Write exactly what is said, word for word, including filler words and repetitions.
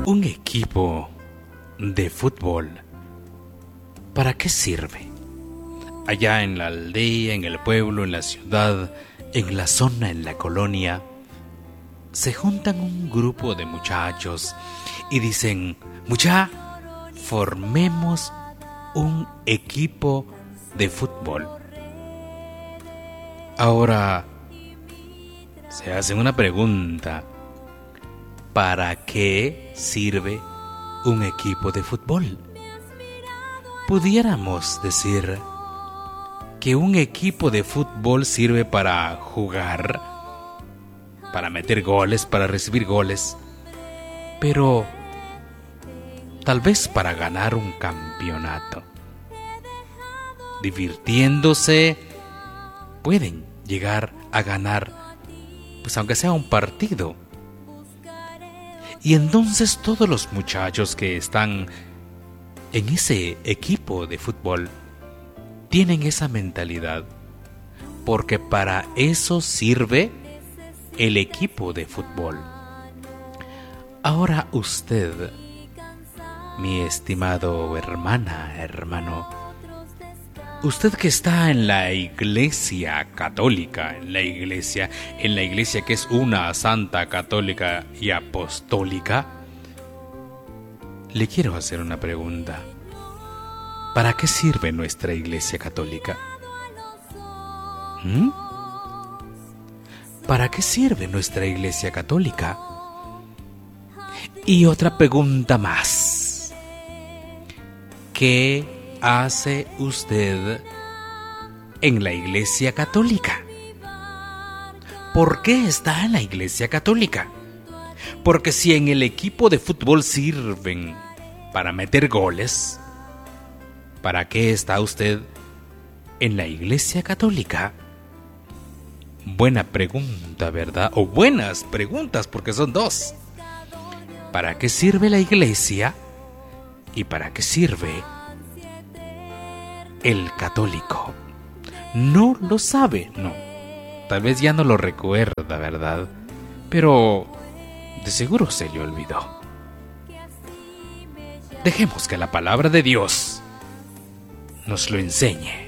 Un equipo de fútbol, ¿para qué sirve? Allá en la aldea, en el pueblo, en la ciudad, en la zona, en la colonia, se juntan un grupo de muchachos y dicen: mucha, formemos un equipo de fútbol. Ahora se hacen una pregunta: ¿para qué sirve un equipo de fútbol? Pudiéramos decir que un equipo de fútbol sirve para jugar, para meter goles, para recibir goles, pero tal vez para ganar un campeonato. Divirtiéndose, pueden llegar a ganar, pues aunque sea un partido. Y entonces todos los muchachos que están en ese equipo de fútbol tienen esa mentalidad, porque para eso sirve el equipo de fútbol. Ahora usted, mi estimado hermana, hermano, usted que está en la iglesia católica, en la iglesia, en la iglesia que es una santa, católica y apostólica, le quiero hacer una pregunta. ¿Para qué sirve nuestra iglesia católica? ¿Mm? ¿Para qué sirve nuestra iglesia católica? Y otra pregunta más. ¿Qué hace usted en la iglesia católica? ¿Por qué está en la iglesia católica? Porque si en el equipo de fútbol sirven para meter goles, ¿para qué está usted en la iglesia católica? Buena pregunta, ¿verdad? O buenas preguntas, porque son dos. ¿Para qué sirve la iglesia? ¿Y para qué sirve el católico? No lo sabe, no. Tal vez ya no lo recuerda, ¿verdad? Pero de seguro se le olvidó. Dejemos que la palabra de Dios nos lo enseñe.